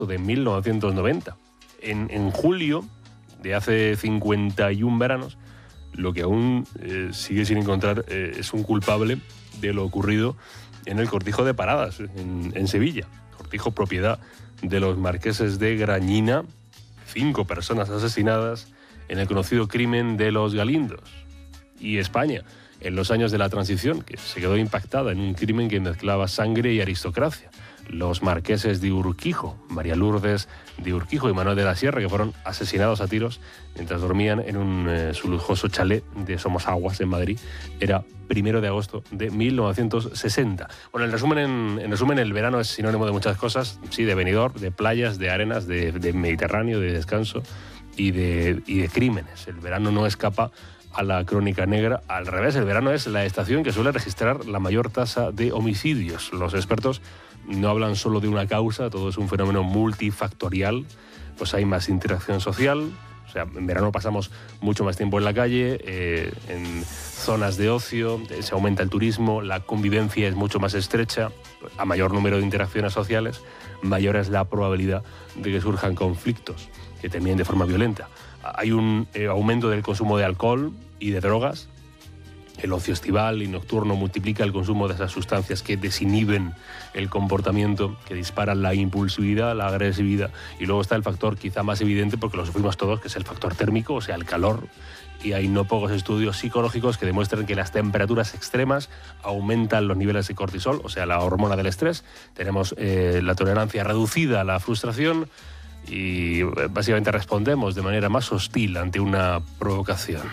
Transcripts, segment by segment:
de 1990. En julio de hace 51 veranos, lo que aún sigue sin encontrar es un culpable de lo ocurrido en el Cortijo de Paradas, en Sevilla. Cortijo propiedad de los marqueses de Grañina, 5 personas asesinadas en el conocido crimen de los Galindos. Y España, en los años de la transición, que se quedó impactada en un crimen que mezclaba sangre y aristocracia. Los marqueses de Urquijo, María Lourdes de Urquijo y Manuel de la Sierra, que fueron asesinados a tiros mientras dormían en su lujoso chalet de Somosaguas, en Madrid. Era 1 de agosto de 1960. Bueno, en resumen, el verano es sinónimo de muchas cosas, sí, de venidor, de playas, de arenas, de Mediterráneo, de descanso y de crímenes. El verano no escapa a la crónica negra. Al revés, el verano es la estación que suele registrar la mayor tasa de homicidios. Los expertos no hablan solo de una causa, todo es un fenómeno multifactorial. Pues hay más interacción social, o sea, en verano pasamos mucho más tiempo en la calle, en zonas de ocio, se aumenta el turismo, la convivencia es mucho más estrecha, a mayor número de interacciones sociales, mayor es la probabilidad de que surjan conflictos que terminen de forma violenta. Hay un aumento del consumo de alcohol y de drogas. El ocio estival y nocturno multiplica el consumo de esas sustancias que desinhiben el comportamiento, que disparan la impulsividad, la agresividad. Y luego está el factor quizá más evidente, porque lo sufrimos todos, que es el factor térmico, o sea, el calor. Y hay no pocos estudios psicológicos que demuestran que las temperaturas extremas aumentan los niveles de cortisol, o sea, la hormona del estrés. Tenemos la tolerancia reducida a la frustración y básicamente respondemos de manera más hostil ante una provocación.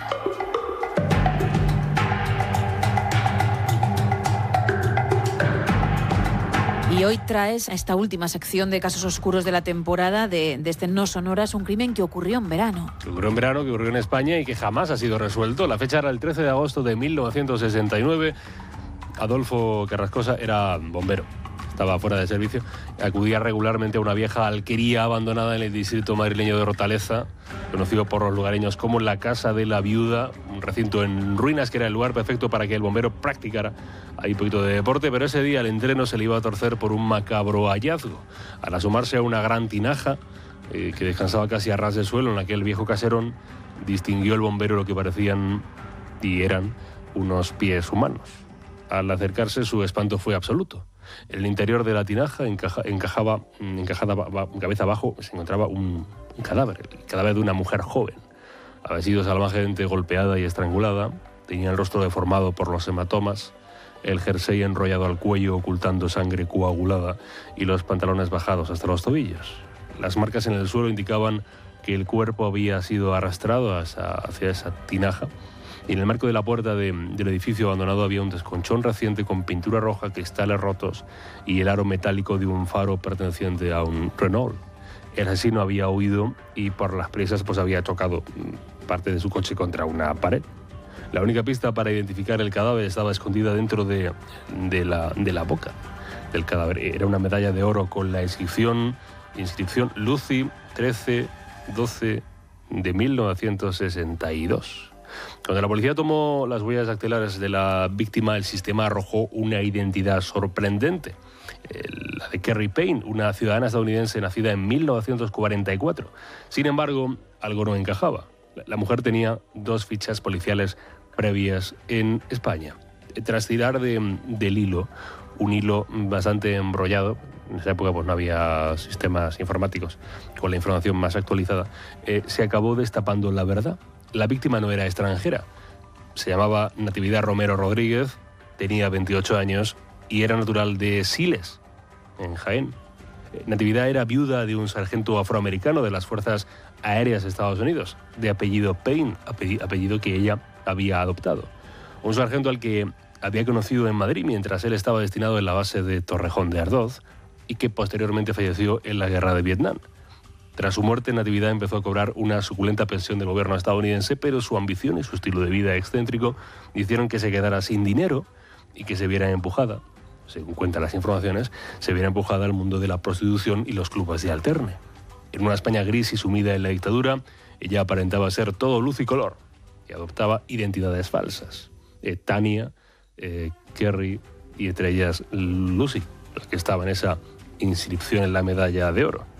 Y hoy traes a esta última sección de casos oscuros de la temporada de este No Sonoras, un crimen que ocurrió en verano. Que ocurrió en verano, que ocurrió en España y que jamás ha sido resuelto. La fecha era el 13 de agosto de 1969. Adolfo Carrascosa era bombero, estaba fuera de servicio. Acudía regularmente a una vieja alquería abandonada en el distrito madrileño de Hortaleza, conocido por los lugareños como la Casa de la Viuda, un recinto en ruinas que era el lugar perfecto para que el bombero practicara ahí un poquito de deporte, pero ese día el entreno se le iba a torcer por un macabro hallazgo. Al asomarse a una gran tinaja que descansaba casi a ras de suelo en aquel viejo caserón, distinguió el bombero lo que parecían y eran unos pies humanos. Al acercarse, su espanto fue absoluto. En el interior de la tinaja, encajada cabeza abajo, se encontraba un cadáver, el cadáver de una mujer joven. Había sido salvajemente golpeada y estrangulada, tenía el rostro deformado por los hematomas, el jersey enrollado al cuello ocultando sangre coagulada y los pantalones bajados hasta los tobillos. Las marcas en el suelo indicaban que el cuerpo había sido arrastrado hacia esa tinaja. Y en el marco de la puerta del edificio abandonado había un desconchón reciente con pintura roja, cristales rotos y el aro metálico de un faro perteneciente a un Renault. El asesino había huido y por las prisas pues había chocado parte de su coche contra una pared. La única pista para identificar el cadáver estaba escondida dentro de la boca del cadáver. Era una medalla de oro con la inscripción Lucy 13-12 de 1962. Cuando la policía tomó las huellas dactilares de la víctima, el sistema arrojó una identidad sorprendente. La de Kerry Payne, una ciudadana estadounidense nacida en 1944. Sin embargo, algo no encajaba. La mujer tenía 2 fichas policiales previas en España. Tras tirar del hilo, un hilo bastante embrollado, en esa época pues no había sistemas informáticos con la información más actualizada, se acabó destapando la verdad. La víctima no era extranjera, se llamaba Natividad Romero Rodríguez, tenía 28 años y era natural de Siles, en Jaén. Natividad era viuda de un sargento afroamericano de las Fuerzas Aéreas de Estados Unidos, de apellido Payne, apellido que ella había adoptado. Un sargento al que había conocido en Madrid mientras él estaba destinado en la base de Torrejón de Ardoz y que posteriormente falleció en la guerra de Vietnam. Tras su muerte, Natividad empezó a cobrar una suculenta pensión del gobierno estadounidense, pero su ambición y su estilo de vida excéntrico hicieron que se quedara sin dinero y que se viera empujada, según cuentan las informaciones, se viera empujada al mundo de la prostitución y los clubes de alterne. En una España gris y sumida en la dictadura, ella aparentaba ser todo luz y color y adoptaba identidades falsas. Tania, Kerry y entre ellas Lucy, las que estaban en esa inscripción en la medalla de oro.